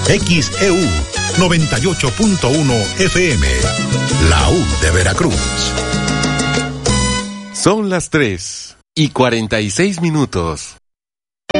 XEU 98.1 FM, la U de Veracruz. Son las 3:46.